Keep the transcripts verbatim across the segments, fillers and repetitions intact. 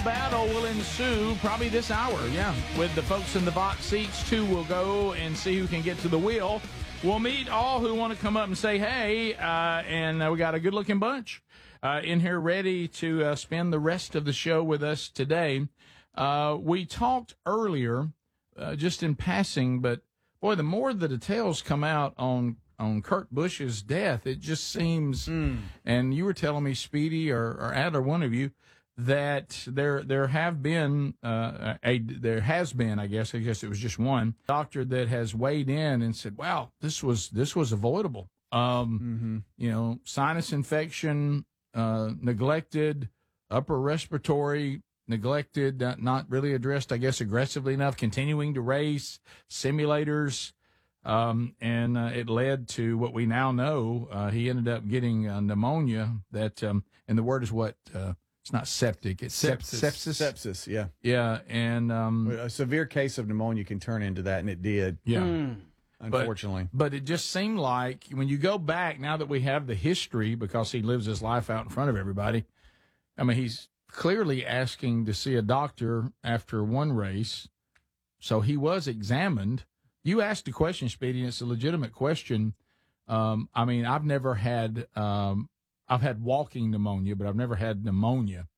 battle will ensue probably this hour, yeah. With the folks in the box seats, two will go and see who can get to the wheel. We'll meet all who want to come up and say hey, uh, and uh, we got a good-looking bunch uh, in here ready to uh, spend the rest of the show with us today. Uh, we talked earlier, uh, just in passing, but, boy, the more the details come out on on Kurt Busch's death, it just seems, mm. and you were telling me, Speedy, or, or Adler, one of you, that there there have been uh, a there has been I guess I guess it was just one doctor that has weighed in and said, wow, this was this was avoidable. Um, mm-hmm. You know, sinus infection, uh, neglected, upper respiratory neglected, uh, not really addressed, I guess, aggressively enough. Continuing to race, simulators. Um, and uh, it led to what we now know. Uh, he ended up getting uh, pneumonia. That um, and the word is what? Uh, it's not septic. It's sepsis. Sepsis. Sepsis. Yeah. Yeah. And um, a severe case of pneumonia can turn into that, and it did. Yeah. Mm. Unfortunately. But, but it just seemed like when you go back, now that we have the history, because he lives his life out in front of everybody. I mean, he's clearly asking to see a doctor after one race, so he was examined. You asked a question, Speedy, and it's a legitimate question. Um, I mean, I've never had, um, I've had walking pneumonia, but I've never had pneumonia.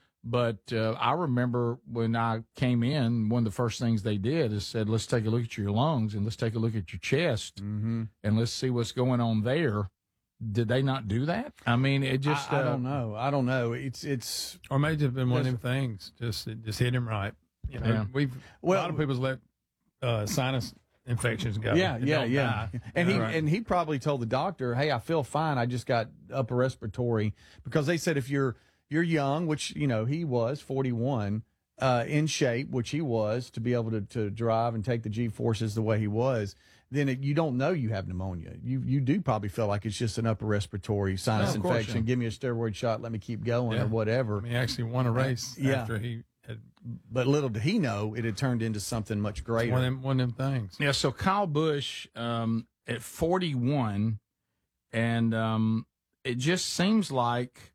But uh, I remember when I came in, one of the first things they did is said, let's take a look at your lungs and let's take a look at your chest mm-hmm. and let's see what's going on there. Did they not do that? I mean, it just, I, I uh, don't know. I don't know. It's, it's, or maybe it's been one of them things. Just, it just hit him right. You know, yeah. we've, well, a lot of people's let, uh, sinus infections go. Yeah, yeah, yeah. Die. And he right. and he probably told the doctor, "Hey, I feel fine. I just got upper respiratory," because they said if you're you're young, which you know he was forty-one, uh, in shape, which he was, to be able to to drive and take the G forces the way he was, then it, you don't know you have pneumonia. You you do probably feel like it's just an upper respiratory sinus yeah, infection. Course, yeah. Give me a steroid shot. Let me keep going yeah. or whatever. I mean, he actually won a race uh, yeah. after he. Had, but little did he know it had turned into something much greater. One of them, one of them things. Yeah, so Kyle Busch um, at forty-one, and um, it just seems like